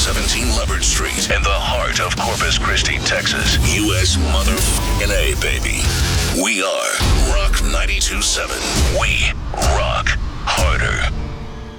17 Leopard Street in the heart of Corpus Christi, Texas. U.S. motherfucking A, baby. We are Rock 92.7. We rock harder.